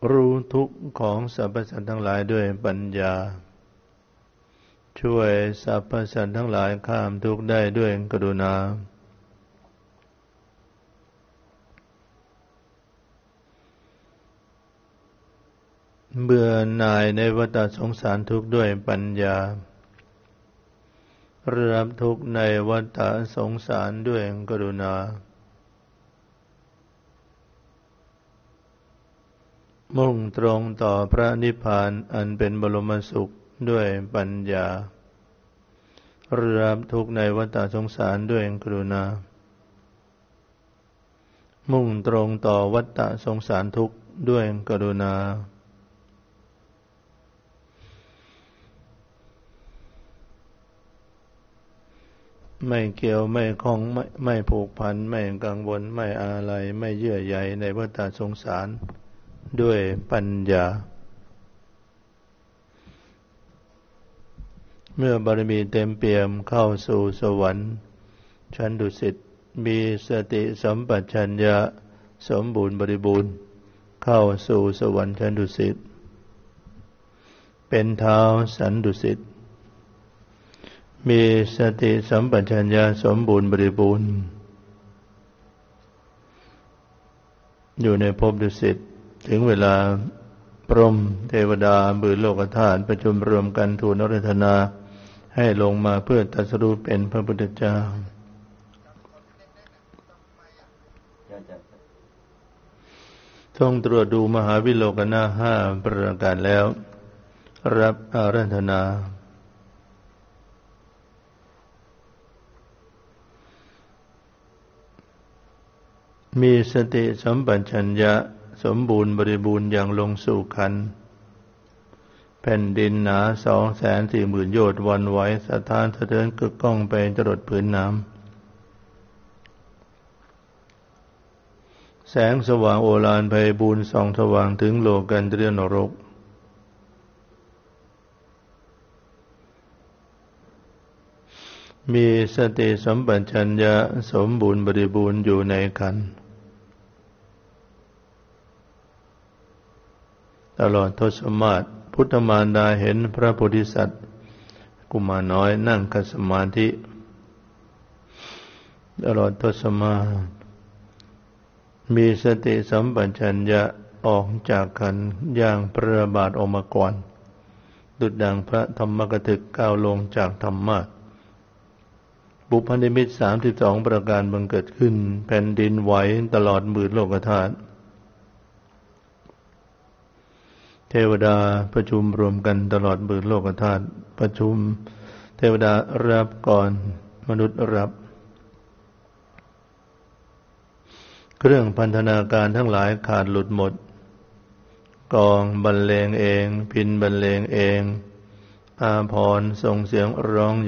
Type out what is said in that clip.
รู้ทุกข์ของสรรพสัตว์ทั้งหลายด้วยปัญญาช่วยสรรพสัตว์ทั้งหลายข้ามทุกข์ได้ด้วยกรุณาเบื่อหน่ายในวัฏสงสารทุกข์ด้วยปัญญารับทุกข์ในวัฏสงสารด้วยกรุณามุ่งตรงต่อพระนิพพานอันเป็นบรมสุขด้วยปัญญารับทุกข์ในวัฏสงสารด้วยกรุณามุ่งตรงต่อวัฏสงสารทุกข์ด้วยกรุณาไม่เกี่ยวไม่คล้องไม่ผูกพันไม่กังวลไม่อาลัยไม่เยื่อใยในวัฏสงสารด้วยปัญญาเมื่อบารมีเต็มเปี่ยมเข้าสู่สวรรค์ชั้นดุสิตมีสติสัมปชัญญะสมบูรณ์บริบูรณ์เข้าสู่สวรรค์ชั้นดุสิตเป็นท้าวสันดุสิตมีสติสัมปชัญญะสมบูรณ์บริบูรณ์อยู่ในภพดุสิตถึงเวลาพรหมเทวดาหมื่นโลกธาตุประชุมรวมกันทูลอาราธนาให้ลงมาเพื่อตรัสรู้เป็นพระพุทธเจ้าทรงตรวจดูมหาวิโลกนา5ประการแล้วรับอาราธนามีสติสัมปชัญญะสมบูรณ์บริบูรณ์อย่างลงสู่ขันธ์แผ่นดินหนา 240,000 โยชน์วันไหวสะท้านสะเทือนกึกก้องไปจรดผืนน้ำแสงสว่างโอฬารไพบูลย์ส่องสว่างถึงโลกันตริยนรกมีสติสัมปชัญญะสมบูรณ์บริบูรณ์อยู่ในขันธ์ตลอดทศมาศพุทธมารดาเห็นพระโพธิสัตว์กุมารน้อยนั่งคัดสมาธิตลอดทศมาศมีสติสัมปชัญญะออกจากขันธ์อย่างพระบาทออกมาก่อนดุจดังพระธรรมกถึกก้าวลงจากธรรมาสน์บุพนิมิต32ประการบังเกิดขึ้นแผ่นดินไหวตลอดหมื่นโลกธาตุเทวดาประชุมรวมกันตลอดหมื่นโลกธาตุประชุมเทวดารับก่อนมนุษย์รับเครื่องพันธนาการทั้งหลายขาดหลุดหมดกองบรรเลงเองพิณบรรเลงเองอาภรณ์ส่งเสียงร้อง